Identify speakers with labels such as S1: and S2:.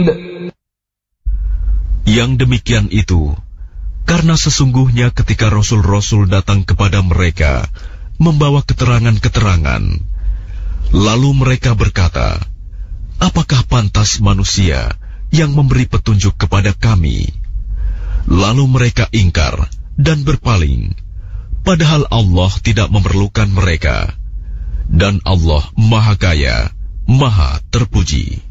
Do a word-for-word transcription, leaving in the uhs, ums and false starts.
S1: Yang demikian itu, karena sesungguhnya ketika Rasul-Rasul datang kepada mereka membawa keterangan-keterangan, lalu mereka berkata, apakah pantas manusia yang memberi petunjuk kepada kami? Lalu mereka ingkar dan berpaling, padahal Allah tidak memerlukan mereka, dan Allah Maha Kaya, Maha Terpuji.